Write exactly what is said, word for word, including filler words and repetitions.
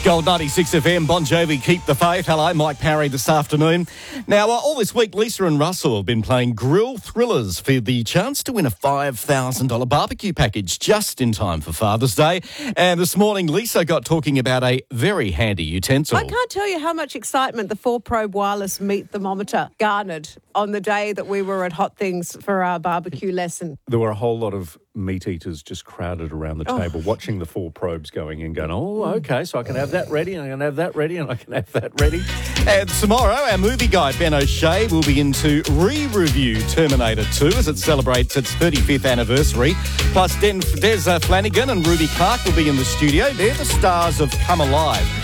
Gold ninety-six F M, Bon Jovi, Keep the Faith. Hello, Mike Parry this afternoon. Now, uh, all this week, Lisa and Russell have been playing Grill Thrillers for the chance to win a five thousand dollars barbecue package just in time for Father's Day. And this morning, Lisa got talking about a very handy utensil. I can't tell you how much excitement the four probe wireless meat thermometer garnered on the day that we were at Hot Things for our barbecue lesson. There were a whole lot of meat eaters just crowded around the Oh. table watching the four probes going and going, oh, okay, so I can have that ready and I can have that ready and I can have that ready. And tomorrow, our movie guy, Ben O'Shea, will be in to re-review Terminator two as it celebrates its thirty-fifth anniversary. Plus, Den- Des uh, Flanagan and Ruby Clark will be in the studio. They're the stars of Come Alive.